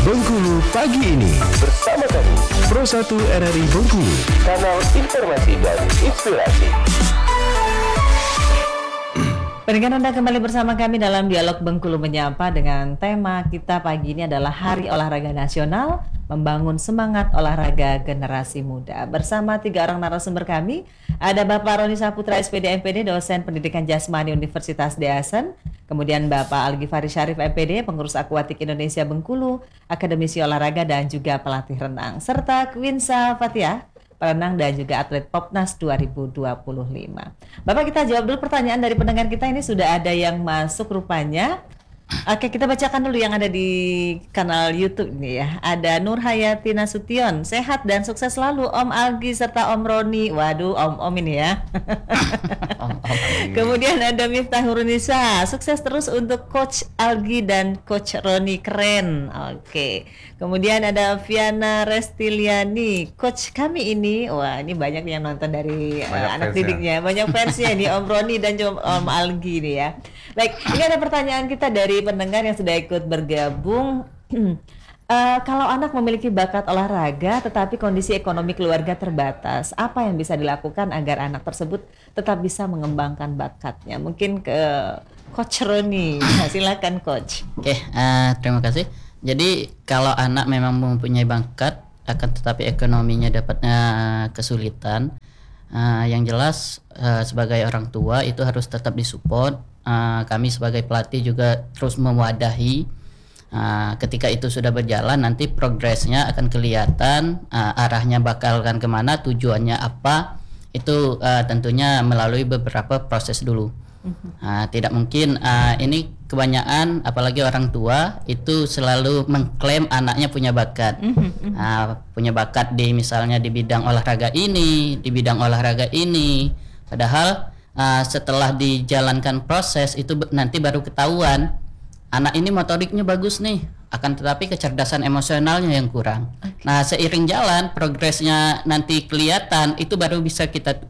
Bengkulu pagi ini Bersama kami, Pro 1 RRI Bengkulu. kanal informasi dan inspirasi. Pendengar Anda kembali bersama kami dalam Dialog Bengkulu Menyapa dengan tema kita pagi ini adalah Hari Olahraga Nasional, membangun semangat olahraga generasi muda. Bersama 3 orang narasumber kami, ada Bapak Roni Saputra SPD MPD, dosen pendidikan jasmani Universitas Daesan, kemudian Bapak Algifari Syarif MPD, pengurus Akuatik Indonesia Bengkulu, akademisi olahraga dan juga pelatih renang, serta Kwinsa Fathia, perenang dan juga atlet Popnas 2025. Bapak, kita jawab dulu pertanyaan dari pendengar kita. Ini sudah ada yang masuk rupanya. Oke, kita bacakan dulu yang ada di kanal YouTube ini ya. Ada Nur Hayati Nasution, sehat dan sukses selalu Om Algi serta Om Roni. Waduh, Om ini ya. Kemudian ada Miftahur Nisa, sukses terus untuk Coach Algi dan Coach Roni, keren. Oke. Kemudian ada Viana Restiliani, Coach kami ini, wah ini banyak yang nonton dari anak didiknya, banyak fansnya nih Om Roni dan Om Algi nih ya. Baik, ini ada pertanyaan kita dari pendengar yang sudah ikut bergabung. Kalau anak memiliki bakat olahraga tetapi kondisi ekonomi keluarga terbatas, apa yang bisa dilakukan agar anak tersebut tetap bisa mengembangkan bakatnya? Mungkin ke Coach Roni, silakan Coach. Oke, terima kasih. Jadi kalau anak memang mempunyai bakat, akan tetapi ekonominya dapatnya kesulitan, yang jelas sebagai orang tua itu harus tetap disupport. Kami sebagai pelatih juga terus mewadahi. Ketika itu sudah berjalan, nanti progresnya akan kelihatan, arahnya bakalkan kemana, tujuannya apa, itu tentunya melalui beberapa proses dulu. Tidak mungkin ini kebanyakan apalagi orang tua itu selalu mengklaim anaknya punya bakat, punya bakat di misalnya di bidang olahraga ini, di bidang olahraga ini, padahal setelah dijalankan proses itu nanti baru ketahuan anak ini motoriknya bagus nih, akan tetapi kecerdasan emosionalnya yang kurang. Nah, seiring jalan progresnya nanti kelihatan, itu baru bisa kita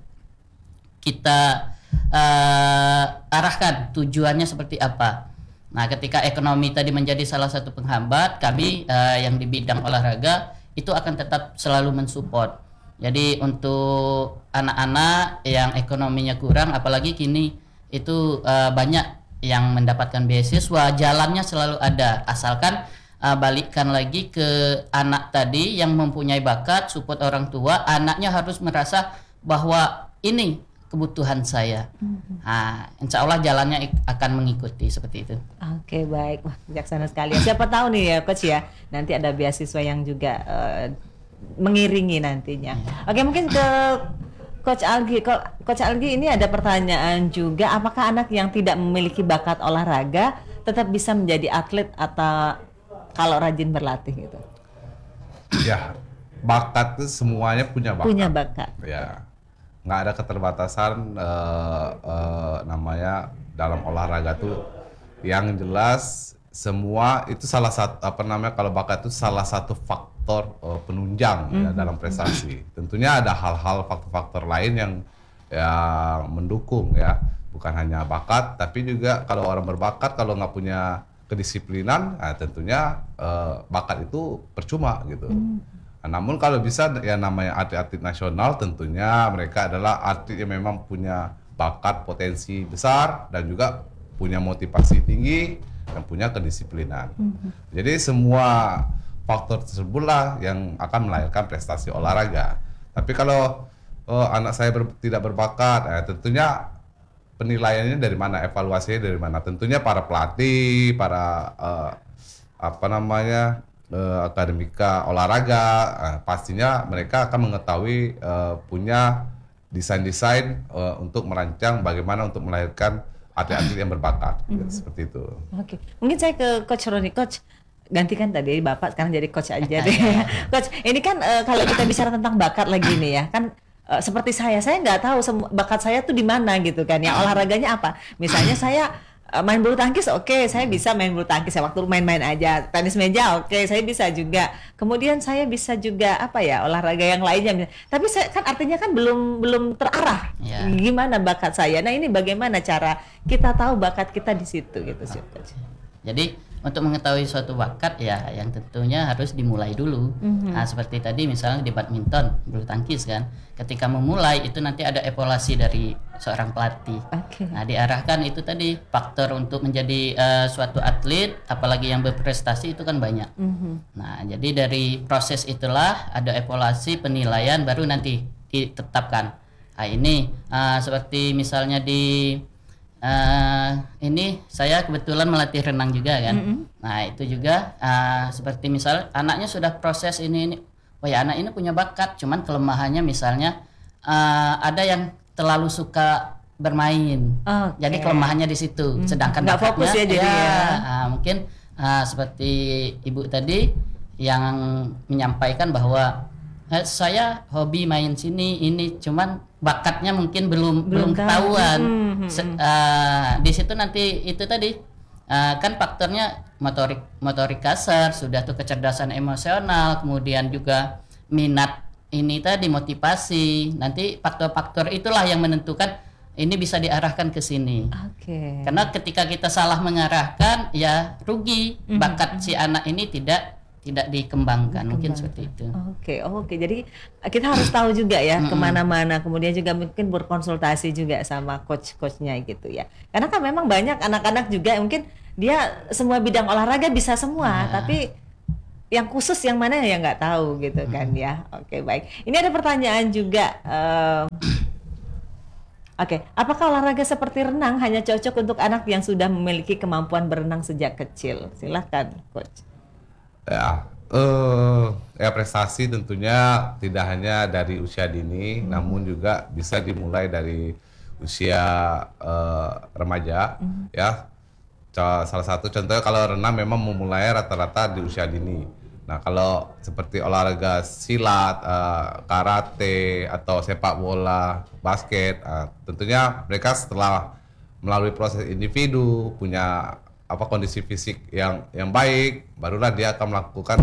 arahkan tujuannya seperti apa. Nah, ketika ekonomi tadi menjadi salah satu penghambat, kami yang di bidang olahraga itu akan tetap selalu mensupport. Jadi untuk anak-anak yang ekonominya kurang, apalagi kini itu banyak yang mendapatkan beasiswa, jalannya selalu ada, asalkan balikkan lagi ke anak tadi yang mempunyai bakat, support orang tua, anaknya harus merasa bahwa ini kebutuhan saya. Insya Allah jalannya akan mengikuti seperti itu. Oke, baik. Wah, bijaksana sekali. Siapa tahu nih ya Coach ya, nanti ada beasiswa yang juga mengiringi nantinya. Oke, mungkin ke Coach Algi. Coach Algi, ini ada pertanyaan juga, apakah anak yang tidak memiliki bakat olahraga tetap bisa menjadi atlet atau kalau rajin berlatih gitu? Ya, bakat itu semuanya punya bakat. Punya bakat. Ya, nggak ada keterbatasan namanya dalam olahraga tuh. Yang jelas semua itu salah satu kalau bakat itu salah satu faktor penunjang ya, dalam prestasi. Tentunya ada hal-hal faktor-faktor lain yang mendukung ya, bukan hanya bakat, tapi juga kalau orang berbakat kalau nggak punya kedisiplinan, tentunya bakat itu percuma gitu. Namun kalau bisa ya namanya atlet-atlet nasional, tentunya mereka adalah atlet yang memang punya bakat potensi besar dan juga punya motivasi tinggi dan punya kedisiplinan. Jadi semua faktor tersebutlah yang akan melahirkan prestasi olahraga. Tapi kalau anak saya tidak berbakat, tentunya penilaiannya dari mana, evaluasinya dari mana? Tentunya para pelatih, para akademika olahraga, pastinya mereka akan mengetahui punya desain-desain untuk merancang bagaimana untuk melahirkan atlet-atlet yang berbakat, seperti itu. Oke, mungkin saya ke Coach Roni. Coach, gantikan tadi Bapak, sekarang jadi Coach aja deh. Coach, ini kan kalau kita bicara tentang bakat lagi nih ya, kan seperti saya nggak tahu bakat saya tuh di mana gitu kan ya, olahraganya apa. Misalnya saya main bulu tangkis, oke, saya bisa main bulu tangkis ya, waktu main-main aja. Tenis meja, oke, saya bisa juga. Kemudian saya bisa juga olahraga yang lainnya. Tapi saya kan artinya kan belum terarah. Gimana bakat saya? Nah, ini bagaimana cara kita tahu bakat kita di situ gitu sih. Jadi untuk mengetahui suatu bakat ya yang tentunya harus dimulai dulu. Nah, seperti tadi misalnya di badminton, bulu tangkis kan. Ketika memulai itu nanti ada evaluasi dari seorang pelatih. Oke. Nah, diarahkan itu tadi faktor untuk menjadi suatu atlet apalagi yang berprestasi itu kan banyak. Nah, jadi dari proses itulah ada evaluasi penilaian baru nanti ditetapkan. Nah, ini seperti misalnya di ini saya kebetulan melatih renang juga kan. Nah, itu juga seperti misal anaknya sudah proses ini. Oh ya, anak ini punya bakat, cuman kelemahannya misalnya ada yang terlalu suka bermain. Oke. Jadi kelemahannya di situ. Sedangkan Nggak bakatnya fokus ya jadi ya. mungkin seperti Ibu tadi yang menyampaikan bahwa saya hobi main sini ini, cuman bakatnya mungkin belum ketahuan. Di situ nanti itu tadi kan faktornya motorik kasar, sudah tuh kecerdasan emosional, kemudian juga minat ini tadi motivasi. Nanti faktor-faktor itulah yang menentukan ini bisa diarahkan ke sini. Oke. Karena ketika kita salah mengarahkan ya rugi, bakat si anak ini tidak dikembangkan. Mungkin seperti itu. Oke. Jadi kita harus tahu juga ya kemana-mana. Kemudian juga mungkin berkonsultasi juga sama coach-coachnya gitu ya. Karena kan memang banyak anak-anak juga mungkin dia semua bidang olahraga bisa semua, tapi yang khusus yang mana ya nggak tahu gitu kan ya. Oke, baik. Ini ada pertanyaan juga. Oke, apakah olahraga seperti renang hanya cocok untuk anak yang sudah memiliki kemampuan berenang sejak kecil? Silakan, coach. Ya prestasi tentunya tidak hanya dari usia dini, namun juga bisa dimulai dari usia remaja. Ya, salah satu contohnya kalau renang memang memulai rata-rata di usia dini. Nah, kalau seperti olahraga silat, karate atau sepak bola, basket, tentunya mereka setelah melalui proses individu punya kondisi fisik yang baik, barulah dia akan melakukan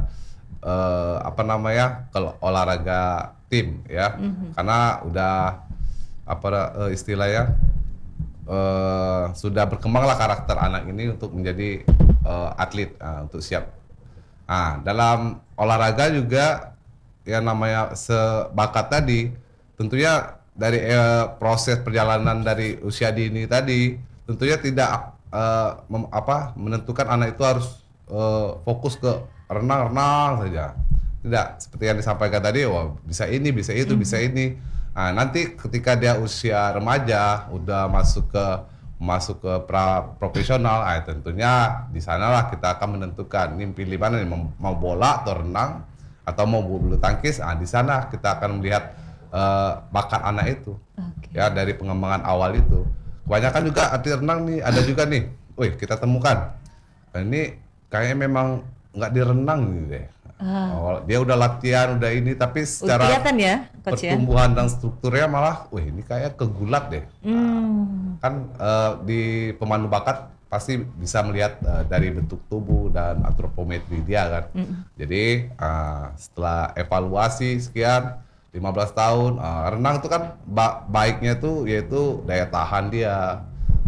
olahraga tim ya. Karena udah istilahnya sudah berkembanglah karakter anak ini untuk menjadi atlet, untuk siap. Nah, dalam olahraga juga yang namanya sebakat tadi, tentunya dari proses perjalanan dari usia dini tadi, tentunya tidak menentukan anak itu harus fokus ke renang saja. Tidak seperti yang disampaikan tadi, wah bisa ini, bisa itu, bisa ini. Nah, nanti ketika dia usia remaja, udah masuk ke profesional, tentunya di sanalah kita akan menentukan ini pilih mana nih, mau bola atau renang atau mau bulu tangkis. Di sana kita akan melihat bakat anak itu. Ya, dari pengembangan awal itu. Kebanyakan juga atlet renang nih, ada juga nih, kita temukan ini kayaknya memang nggak direnang nih deh. Dia udah latihan, udah ini, tapi secara kelihatan ya, coach, pertumbuhan dan strukturnya malah, ini kayak kegulat deh. Kan di pemandu bakat pasti bisa melihat dari bentuk tubuh dan antropometri dia kan. Jadi setelah evaluasi sekian 15 tahun, renang itu kan baiknya tuh yaitu daya tahan dia,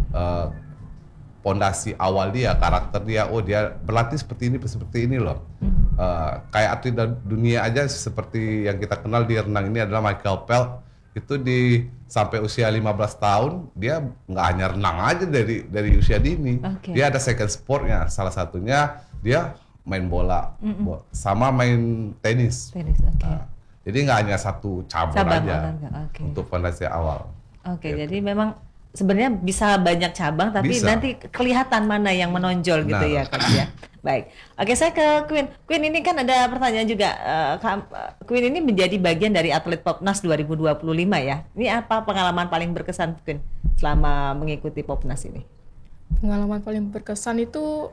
pondasi awal dia, karakter dia. Dia berlatih seperti ini loh. Kayak atlet dunia aja seperti yang kita kenal di renang ini adalah Michael Phelps. Itu sampai usia 15 tahun dia nggak hanya renang aja dari usia dini. Dia ada second sportnya, salah satunya dia main bola, sama main tenis. Jadi nggak hanya satu cabang aja untuk fondasi awal. Gitu. Jadi memang sebenarnya bisa banyak cabang, tapi nanti kelihatan mana yang menonjol gitu ya, Coach ya. Baik, saya ke Queen. Queen, ini kan ada pertanyaan juga. Queen ini menjadi bagian dari atlet Popnas 2025 ya. Ini apa pengalaman paling berkesan Queen selama mengikuti Popnas ini? Pengalaman paling berkesan itu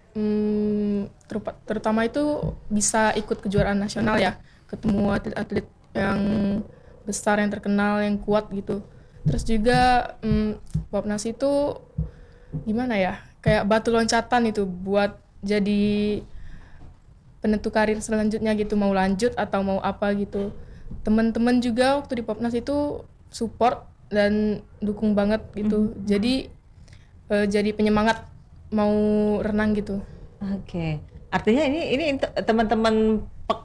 terutama itu bisa ikut kejuaraan nasional ya. Ketemu atlet-atlet yang besar, yang terkenal, yang kuat gitu. Terus juga Popnas itu gimana ya, kayak batu loncatan itu buat jadi penentu karir selanjutnya gitu, mau lanjut atau mau apa gitu. Teman-teman juga waktu di Popnas itu support dan dukung banget gitu. Jadi jadi penyemangat mau renang gitu. Oke. Artinya ini teman-teman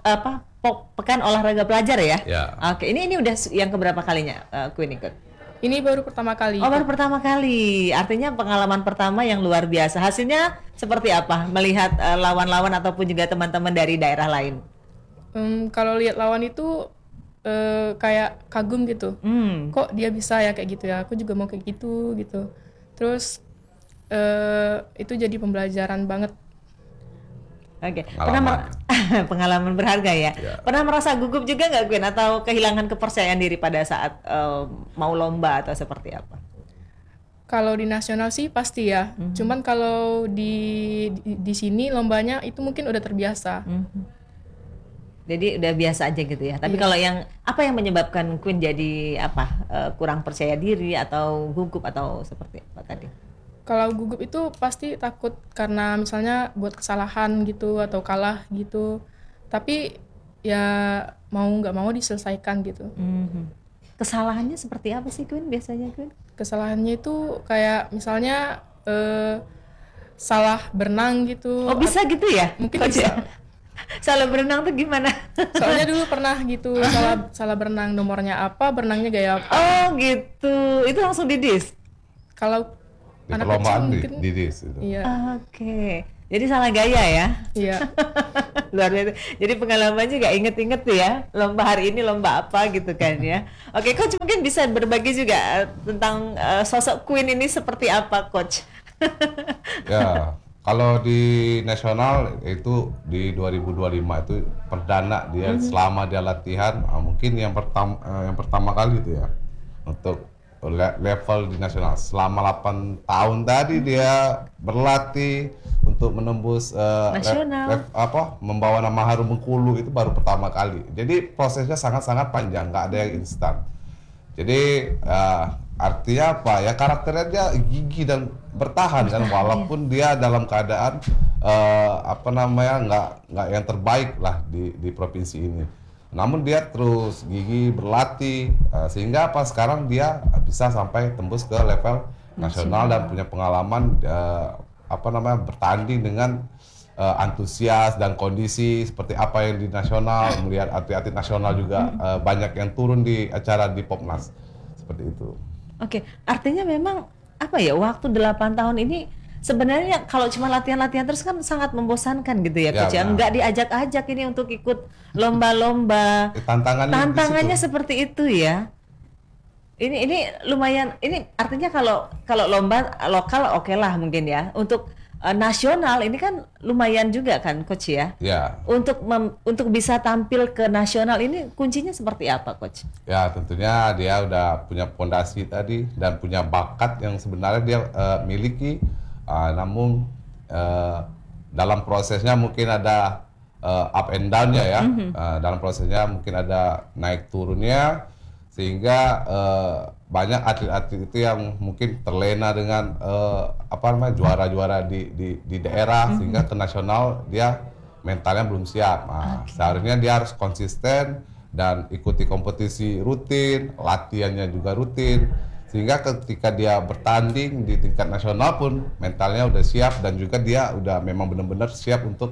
pekan olahraga pelajar ya? Ya. Oke, ini udah yang keberapa kalinya Queen ikut? Ini baru pertama kali. Oh, baru pertama kali. Artinya pengalaman pertama yang luar biasa. Hasilnya seperti apa? Melihat lawan-lawan ataupun juga teman-teman dari daerah lain? Kalau lihat lawan itu kayak kagum gitu. Kok dia bisa ya kayak gitu ya? Aku juga mau kayak gitu gitu. Terus itu jadi pembelajaran banget. Oke. Pengalaman. Pengalaman berharga ya. Pernah merasa gugup juga nggak Queen atau kehilangan kepercayaan diri pada saat mau lomba atau seperti apa? Kalau di nasional sih pasti ya. Cuman kalau di sini lombanya itu mungkin udah terbiasa. Jadi udah biasa aja gitu ya. Tapi kalau apa yang menyebabkan Queen jadi kurang percaya diri atau gugup atau seperti apa tadi? Kalau gugup itu pasti takut karena misalnya buat kesalahan gitu atau kalah gitu. Tapi ya mau nggak mau diselesaikan gitu. Kesalahannya seperti apa sih Queen biasanya Queen? Kesalahannya itu kayak misalnya salah berenang gitu. Oh bisa gitu ya? Mungkin Coach bisa. ya? Salah berenang tuh gimana? Soalnya dulu pernah gitu salah berenang, nomornya apa, berenangnya gaya apa. Oh gitu. Itu langsung didis? Kalau Di anak perlombaan kecil mungkin di dis itu. iya. Oke. Jadi salah gaya ya? Iya. Luar biasa. Jadi pengalaman juga inget-inget tuh ya, lomba hari ini lomba apa gitu kan ya. Oke, Coach mungkin bisa berbagi juga tentang sosok Queen ini seperti apa, Coach? Ya, kalau di nasional itu di 2025 itu perdana dia selama dia latihan, mungkin yang pertama kali itu ya untuk level di nasional. Selama 8 tahun tadi dia berlatih untuk menembus Nasional. membawa nama harum Bengkulu itu baru pertama kali. Jadi prosesnya sangat-sangat panjang, nggak ada yang instan. Jadi artinya apa ya, karakternya dia gigih dan bertahan kan, walaupun dia dalam keadaan nggak yang terbaik lah di provinsi ini. Namun dia terus gigih berlatih sehingga sekarang dia bisa sampai tembus ke level nasional dan punya pengalaman bertanding dengan antusias dan kondisi seperti apa yang di nasional, melihat atlet-atlet nasional juga banyak yang turun di acara di Popnas seperti itu. Oke, artinya memang waktu 8 tahun ini sebenarnya kalau cuma latihan-latihan terus kan sangat membosankan gitu ya, Coach. Nggak diajak-ajak ini untuk ikut lomba-lomba. Tantangannya seperti itu ya. Ini lumayan. Ini artinya kalau lomba lokal oke lah mungkin ya. Untuk nasional ini kan lumayan juga kan, Coach ya. Ya. Untuk bisa tampil ke nasional ini kuncinya seperti apa, Coach? Ya tentunya dia udah punya fondasi tadi dan punya bakat yang sebenarnya dia miliki. Namun dalam prosesnya mungkin ada up and down-nya ya. Dalam prosesnya mungkin ada naik turunnya, sehingga banyak atlet-atlet itu yang mungkin terlena dengan juara-juara di daerah, sehingga ke nasional dia mentalnya belum siap. Seharusnya dia harus konsisten dan ikuti kompetisi rutin, latihannya juga rutin, sehingga ketika dia bertanding di tingkat nasional pun mentalnya udah siap dan juga dia udah memang benar-benar siap untuk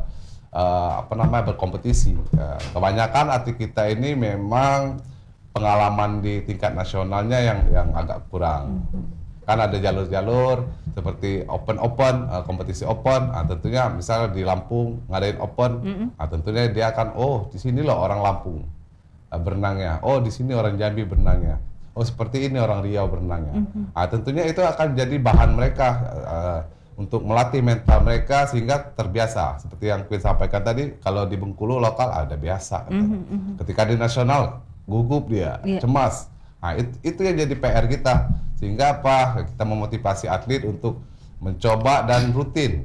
berkompetisi. Kebanyakan atlet kita ini memang pengalaman di tingkat nasionalnya yang agak kurang. Kan ada jalur-jalur seperti open kompetisi open, tentunya misalnya di Lampung ngadain open, tentunya dia akan di sini loh orang Lampung berenangnya, di sini orang Jambi berenangnya. Seperti ini orang Riau berenangnya. Tentunya itu akan jadi bahan mereka untuk melatih mental mereka sehingga terbiasa. Seperti yang Queen sampaikan tadi, kalau di Bengkulu lokal ada biasa. Ketika di nasional gugup dia, cemas. Itu yang jadi PR kita. Sehingga kita memotivasi atlet untuk mencoba dan rutin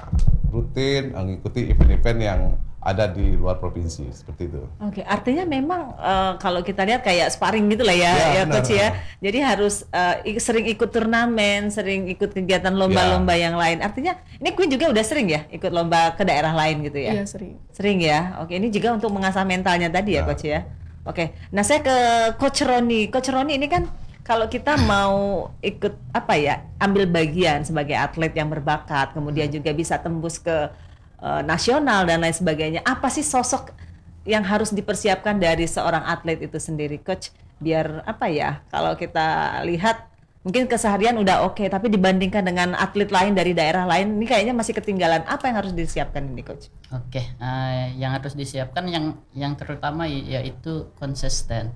mengikuti event-event yang ada di luar provinsi seperti itu. Oke, artinya memang kalau kita lihat kayak sparring gitu lah ya Coach ya. Jadi harus sering ikut turnamen, sering ikut kegiatan lomba-lomba yang lain. Artinya ini Queen juga udah sering ya ikut lomba ke daerah lain gitu ya? Iya, sering. Sering ya. Oke, ini juga untuk mengasah mentalnya tadi ya Coach ya. Oke, nah saya ke Coach Roni. Coach Roni ini kan kalau kita mau ikut ambil bagian sebagai atlet yang berbakat, kemudian juga bisa tembus ke nasional dan lain sebagainya, apa sih sosok yang harus dipersiapkan dari seorang atlet itu sendiri, Coach? Biar kalau kita lihat mungkin keseharian udah oke, tapi dibandingkan dengan atlet lain dari daerah lain, ini kayaknya masih ketinggalan. Apa yang harus disiapkan ini, Coach? Oke, yang harus disiapkan yang terutama yaitu konsisten.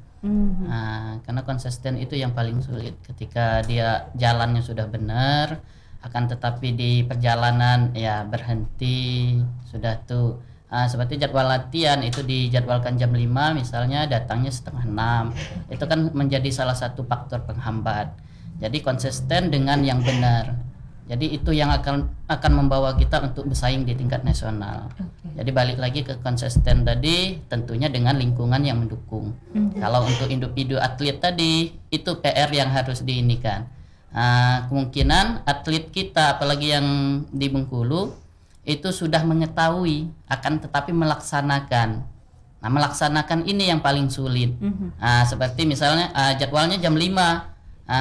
Karena konsisten itu yang paling sulit. Ketika dia jalannya sudah benar, akan tetapi di perjalanan ya berhenti, sudah tuh. Seperti jadwal latihan itu dijadwalkan jam 5, misalnya datangnya setengah 6. Itu kan menjadi salah satu faktor penghambat. Jadi konsisten dengan yang benar. Jadi itu yang akan membawa kita untuk bersaing di tingkat nasional. Jadi balik lagi ke konsisten tadi, tentunya dengan lingkungan yang mendukung. Kalau untuk individu atlet tadi, itu PR yang harus diinikan. Kemungkinan atlet kita, apalagi yang di Bengkulu, itu sudah mengetahui, akan tetapi melaksanakan. Nah, melaksanakan ini yang paling sulit. Seperti misalnya jadwalnya jam 5.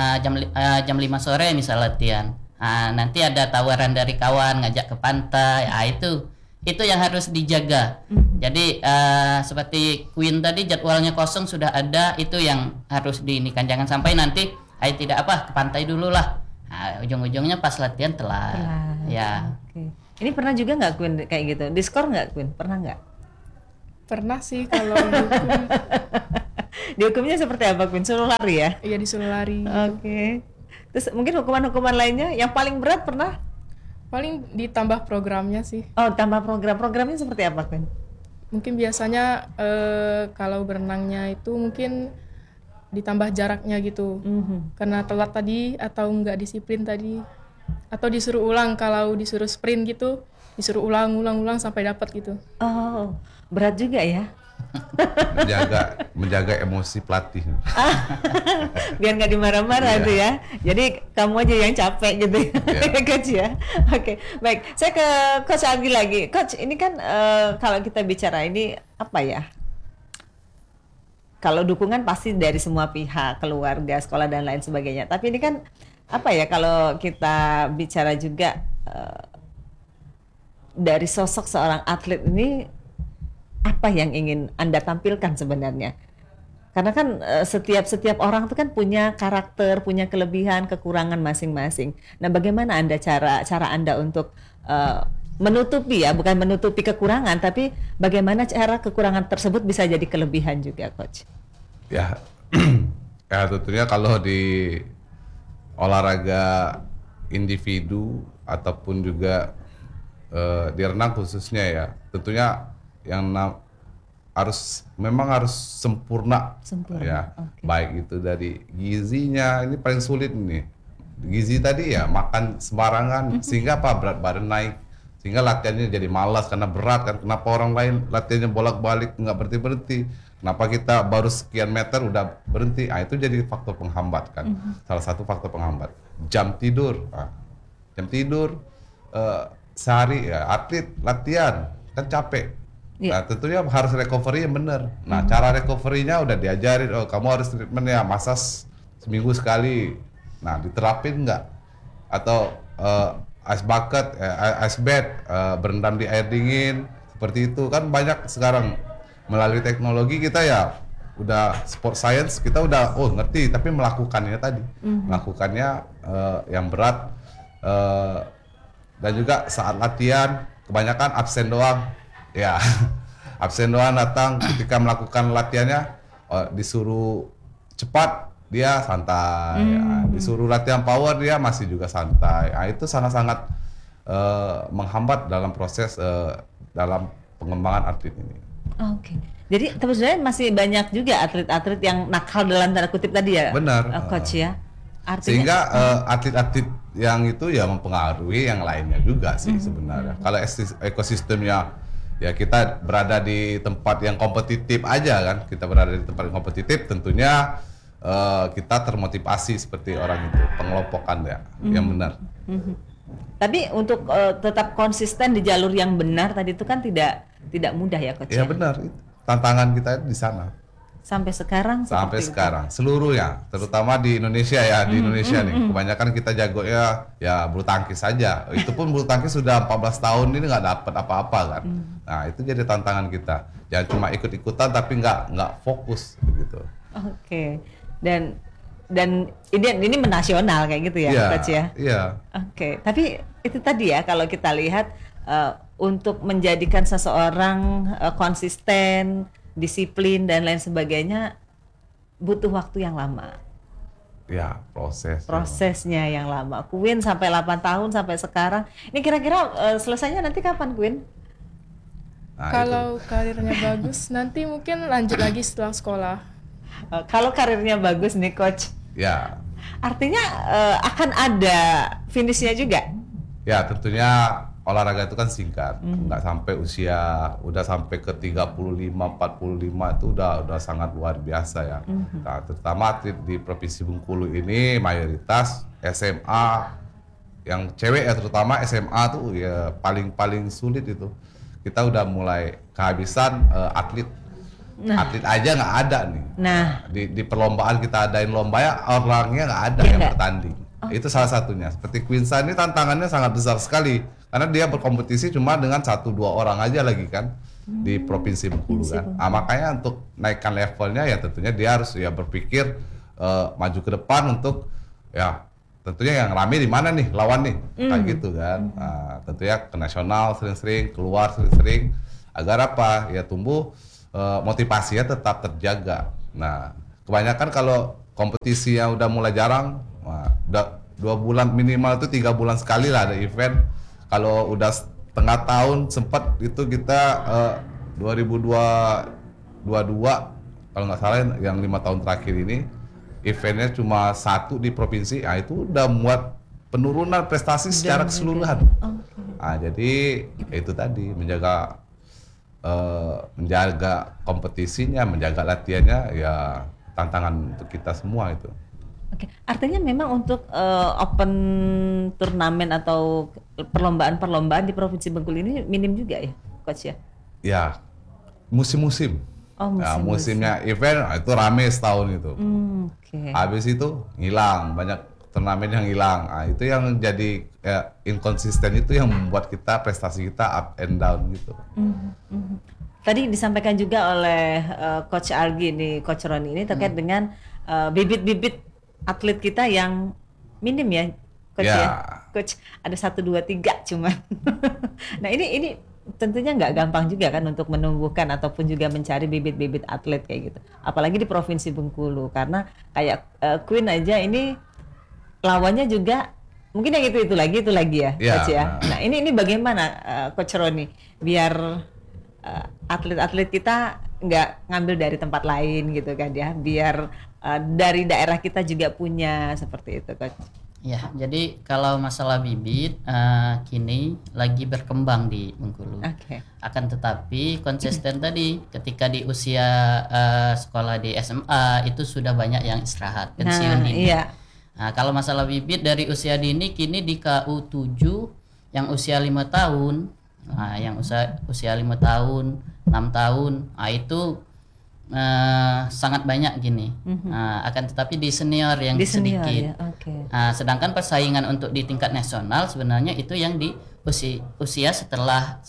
Jam 5 sore misal latihan. Nanti ada tawaran dari kawan ngajak ke pantai. Itu yang harus dijaga. Jadi seperti Queen tadi jadwalnya kosong sudah ada, itu yang harus diinikan. Jangan sampai nanti tidak ke pantai dulu lah. Ujung-ujungnya pas latihan telat. Ya. Okay. Ini pernah juga nggak Queen kayak gitu? Diskor nggak Queen? Pernah nggak? Pernah sih kalau dihukum. Dihukumnya seperti apa Queen? Suruh lari ya? Iya, disuruh lari. Oke. Terus mungkin hukuman-hukuman lainnya yang paling berat pernah? Paling ditambah programnya sih. Oh, tambah program. Programnya seperti apa Queen? Mungkin biasanya kalau berenangnya itu mungkin ditambah jaraknya gitu. Karena telat tadi atau nggak disiplin tadi. Atau disuruh ulang, kalau disuruh sprint gitu, disuruh ulang sampai dapat gitu. Oh, berat juga ya. menjaga emosi pelatih. Biar nggak dimarah-marah tuh ya. Jadi kamu aja yang capek gitu ya, Coach ya. Oke, baik. Saya ke Coach Algi lagi. Coach, ini kan kalau kita bicara ini kalau dukungan pasti dari semua pihak, keluarga, sekolah dan lain sebagainya. Tapi ini kan kalau kita bicara juga dari sosok seorang atlet ini, apa yang ingin Anda tampilkan sebenarnya? Karena kan setiap orang itu kan punya karakter, punya kelebihan, kekurangan masing-masing. Nah, bagaimana cara Anda untuk menutupi bukan menutupi kekurangan, tapi bagaimana cara kekurangan tersebut bisa jadi kelebihan juga, Coach? Ya, tentunya kalau di olahraga individu ataupun juga di renang khususnya ya, tentunya yang memang harus sempurna. Ya. Okay. Baik itu dari gizinya, ini paling sulit nih. Gizi tadi ya makan sembarangan sehingga berat badan naik, sehingga latihannya jadi malas karena berat kan. Kenapa orang lain latihannya bolak-balik nggak berhenti-berhenti? Kenapa kita baru sekian meter udah berhenti? Itu jadi faktor penghambat kan. Salah satu faktor penghambat. Jam tidur. Sehari ya atlet latihan kan capek. Nah, tentunya harus recovery yang benar. Nah, cara recovery-nya udah diajarin, kamu harus treatment ya, massage seminggu sekali. Nah, diterapin nggak? Atau ice bucket, ice bath, berendam di air dingin, seperti itu. Kan banyak sekarang melalui teknologi kita ya, udah sport science, kita udah ngerti, tapi melakukannya tadi. Melakukannya yang berat, dan juga saat latihan, kebanyakan absen doang. Ya, absen doang datang ketika melakukan latihannya, disuruh cepat dia santai, disuruh latihan power dia masih juga santai. Itu sangat-sangat menghambat dalam proses dalam pengembangan atlet ini. Oke. Jadi sebenarnya masih banyak juga atlet-atlet yang nakal dalam tanda kutip tadi ya, benar, Coach ya. Artinya, sehingga atlet-atlet yang itu ya mempengaruhi yang lainnya juga sih sebenarnya. Kalau ekosistemnya ya kita berada di tempat yang kompetitif aja kan, kita berada di tempat yang kompetitif, tentunya kita termotivasi seperti orang itu, pengelompokan ya, yang benar. Tapi untuk tetap konsisten di jalur yang benar tadi itu kan tidak mudah ya, Coach. Ya benar, tantangan kita di sana. sampai sekarang Sampai seperti itu? sekarang seluruhnya, terutama di Indonesia ya, di Indonesia nih kebanyakan kita jagonya ya bulu tangkis saja. Itu pun bulu tangkis sudah 14 tahun ini nggak dapat apa-apa kan. Nah itu jadi tantangan kita, jangan cuma ikut-ikutan tapi nggak fokus begitu. Oke. Dan ini menasional kayak gitu ya, Iya, Coach ya. iya. Oke, tapi itu tadi ya kalau kita lihat untuk menjadikan seseorang konsisten, disiplin dan lain sebagainya butuh waktu yang lama. Ya, Prosesnya yang lama. Queen sampai 8 tahun sampai sekarang. Ini kira-kira selesainya nanti kapan, Queen? Nah, Kalau karirnya bagus, nanti mungkin lanjut lagi setelah sekolah. Kalau karirnya bagus nih, Coach, ya, artinya akan ada finishnya juga. ya tentunya olahraga itu kan singkat, nggak sampai udah sampai ke 35, 45 itu udah sangat luar biasa ya. Nah, terutama atlet di Provinsi Bengkulu ini mayoritas SMA, yang cewek ya terutama SMA tuh ya paling sulit itu. Kita udah mulai kehabisan atlet. Atlet aja nggak ada nih. Nah, Di perlombaan kita adain lomba ya orangnya nggak ada yang bertanding. Itu salah satunya. Seperti Quinsa ini tantangannya sangat besar sekali karena dia berkompetisi cuma dengan 1-2 orang aja lagi kan di Provinsi Bengkulu kan. Makanya untuk naikkan levelnya ya tentunya dia harus ya berpikir maju ke depan untuk ya tentunya yang rame di mana nih lawan nih kayak gitu kan. Nah, tentunya ke nasional sering-sering, keluar sering-sering agar apa ya tumbuh motivasinya tetap terjaga. Nah, kebanyakan kalau kompetisi yang udah mulai jarang, udah 2 bulan minimal itu 3 bulan sekali lah ada event. Kalau udah setengah tahun sempat itu kita 2022 kalau nggak salah yang 5 tahun terakhir ini eventnya cuma 1 di provinsi. Nah, itu udah muat penurunan prestasi secara keseluruhan. Nah, jadi itu tadi menjaga kompetisinya, menjaga latihannya ya tantangan untuk kita semua itu. oke. Artinya memang untuk open turnamen atau perlombaan di Provinsi Bengkulu ini minim juga ya, Coach ya? Ya, musim-musim. Oh, Ya, musim-musim. musimnya event itu rame setahun itu. Oke. Habis itu hilang, banyak turnamen yang hilang. Nah, itu yang jadi inkonsisten itu yang membuat kita prestasi kita up and down gitu. Tadi disampaikan juga oleh Coach Algi nih, Coach Roni ini terkait dengan bibit-bibit atlet kita yang minim ya, Coach Ya. ya. Coach ada 1, 2, 3 cuman. Nah ini tentunya nggak gampang juga kan untuk menumbuhkan ataupun juga mencari bibit-bibit atlet kayak gitu. Apalagi di Provinsi Bengkulu karena kayak Queen aja ini lawannya juga mungkin yang itu lagi ya, Ya, Coach ya. Nah ini bagaimana Coach Roni biar atlet-atlet kita nggak ngambil dari tempat lain gitu kan ya, biar dari daerah kita juga punya seperti itu, Coach. Ya, jadi kalau masalah bibit kini lagi berkembang di Bengkulu. Oke. Akan tetapi konsisten tadi ketika di usia sekolah di SMA itu sudah banyak yang istirahat, pensiun dini. Iya. Nah, kalau masalah bibit dari usia dini kini di KU7 yang usia 5 tahun, nah, yang usia 5 tahun, 6 tahun, nah itu sangat banyak gini. Akan tetapi di senior yang Di senior sedikit. ya, oke. Nah, sedangkan persaingan untuk di tingkat nasional sebenarnya itu yang di usia setelah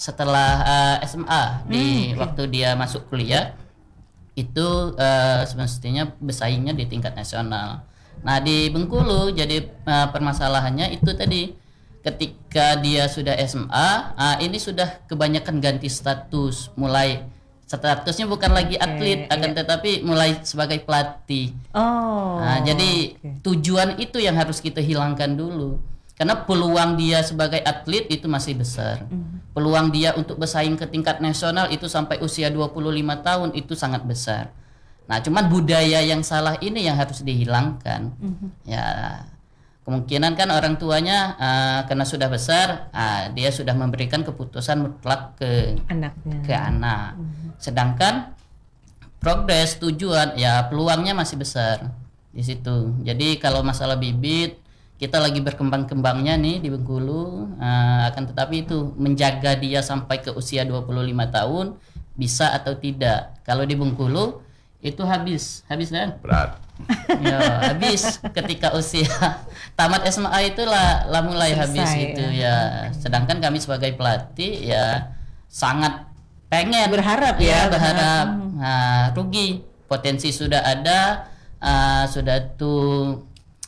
SMA di waktu dia masuk kuliah itu semestinya bersaingnya di tingkat nasional. Nah, di Bengkulu jadi permasalahannya itu tadi ketika dia sudah SMA, ini sudah kebanyakan ganti status, mulai statusnya bukan lagi atlet, akan tetapi mulai sebagai pelatih. Oh. Nah, jadi tujuan itu yang harus kita hilangkan dulu. Karena peluang dia sebagai atlet itu masih besar. Peluang dia untuk bersaing ke tingkat nasional itu sampai usia 25 tahun itu sangat besar. Nah, cuman budaya yang salah ini yang harus dihilangkan. Ya, kemungkinan kan orang tuanya karena sudah besar, dia sudah memberikan keputusan mutlak ke anak. Sedangkan progres tujuan ya peluangnya masih besar di situ. Jadi kalau masalah bibit kita lagi berkembang-kembangnya nih di Bengkulu, akan tetapi itu menjaga dia sampai ke usia 25 tahun bisa atau tidak. Kalau di Bengkulu itu habis dan Berat. ya habis ketika usia tamat SMA itulah mulai Selesai, habis itu ya. Sedangkan kami sebagai pelatih ya sangat pengen Berharap ya, berharap. Nah, rugi, potensi sudah ada, sudah tuh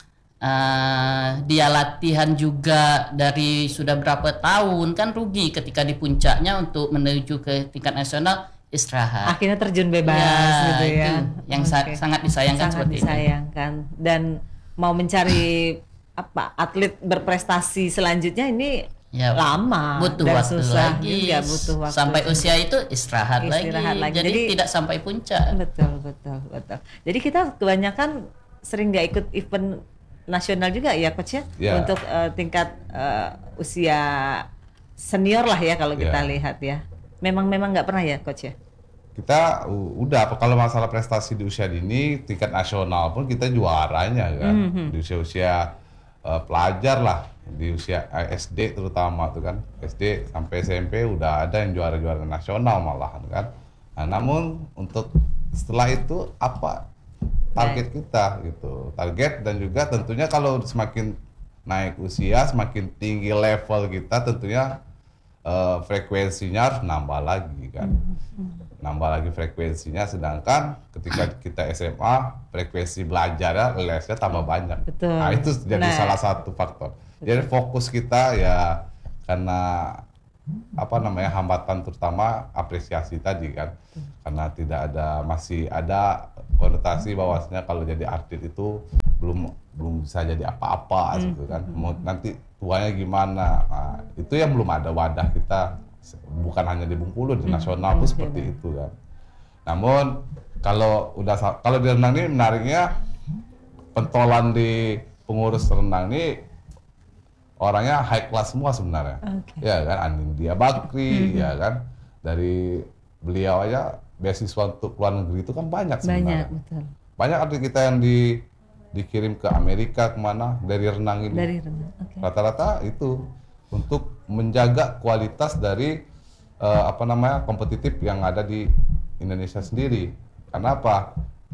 dia latihan juga dari sudah berapa tahun, kan rugi ketika di puncaknya untuk menuju ke tingkat nasional istirahat. Akhirnya terjun bebas Ya, gitu ya. itu yang Oke. sangat disayangkan Sangat seperti itu. disayangkan. Dan mau mencari atlet berprestasi selanjutnya ini Ya, lama butuh dan waktu susah lagi. juga, butuh waktu Sampai juga. usia itu istirahat lagi. Jadi, Jadi tidak sampai puncak. betul. Jadi kita kebanyakan sering nggak ikut event nasional juga ya coach ya, Ya. untuk tingkat usia senior lah ya kalau kita Ya. lihat ya. Memang nggak pernah ya coach ya. Kita udah kalau masalah prestasi di usia dini tingkat nasional pun kita juaranya kan. Di usia pelajar lah, di usia SD terutama tuh kan, SD sampai SMP udah ada yang juara nasional malahan kan. Nah, namun untuk setelah itu apa target kita gitu, target, dan juga tentunya kalau semakin naik usia semakin tinggi level kita tentunya frekuensinya harus nambah lagi kan, nambah lagi frekuensinya. Sedangkan ketika kita SMA frekuensi belajarnya lesnya tambah banyak. Betul. Nah itu jadi Nah. salah satu faktor. Jadi fokus kita ya karena hambatan terutama apresiasi tadi kan, karena tidak ada, masih ada konotasi bahwasanya kalau jadi atlet itu belum bisa jadi apa-apa gitu kan, mau nanti tuanya gimana. Nah, itu yang belum ada wadah kita, bukan hanya di Bengkulu, di nasional pun seperti itu kan. Namun kalau di renang ini menariknya, pentolan di pengurus renang ini orangnya high class semua sebenarnya. Oke. Ya kan, Anindya Bakri, ya kan, dari beliau aja beasiswa untuk luar negeri itu kan banyak sebenarnya. Betul. Banyak atlet kita yang dikirim ke Amerika, kemana, dari renang ini. Dari renang. Oke. Rata-rata itu untuk menjaga kualitas dari kompetitif yang ada di Indonesia sendiri. Karena apa?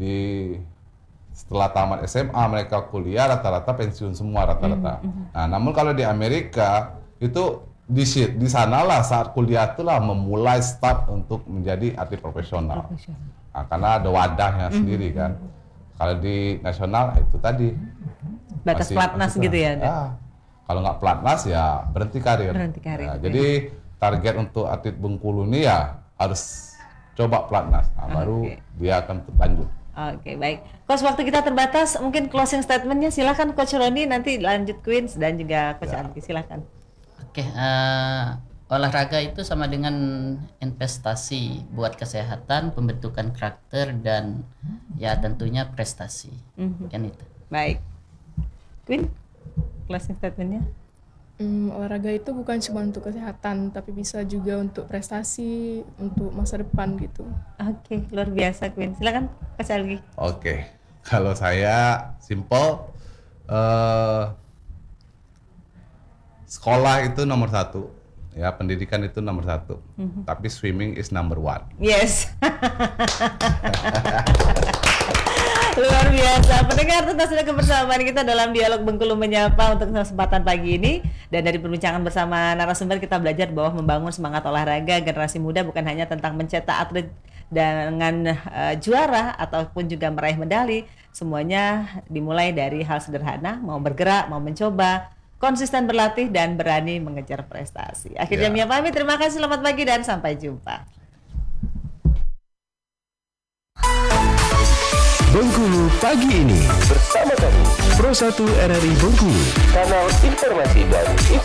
Setelah tamat SMA mereka kuliah rata-rata pensiun semua rata-rata. Nah, namun kalau di Amerika itu di sanalah saat kuliah itulah memulai start untuk menjadi atlet profesional. Nah, karena ada wadahnya sendiri kan. Kalau di nasional itu tadi Batas pelatnas masih gitu ya. kalau nggak pelatnas ya berhenti karir. Berhenti karir, Nah, gitu jadi target untuk atlet Bengkulu ini ya harus coba pelatnas. Nah, baru dia akan lanjut. Oke, baik. Coach, waktu kita terbatas, mungkin closing statementnya silakan Coach Roni, nanti lanjut Queens dan juga Coach Anggi, silakan. Oke, olahraga itu sama dengan investasi buat kesehatan, pembentukan karakter, dan ya tentunya prestasi. Kan itu. Baik. Queen, closing statementnya? Olahraga itu bukan cuma untuk kesehatan, tapi bisa juga untuk prestasi, untuk masa depan gitu. Oke, luar biasa Queen. Silakan Coach Anggi. Oke, kalau saya simple, sekolah itu nomor 1, ya pendidikan itu nomor 1, tapi swimming is number 1. Yes. Luar biasa. Pendengar, tuntas sudah kebersamaan kita dalam dialog Bengkulu Menyapa untuk kesempatan pagi ini. Dan dari perbincangan bersama narasumber kita belajar bahwa membangun semangat olahraga generasi muda bukan hanya tentang mencetak atlet dengan juara ataupun juga meraih medali. Semuanya dimulai dari hal sederhana, mau bergerak, mau mencoba, konsisten berlatih dan berani mengejar prestasi. Akhirnya Mia pamit, terima kasih, selamat pagi dan sampai jumpa. Bengkulu pagi ini Bersama kami, Pro 1 RRI Bengkulu. kanal informasi dan inspirasi.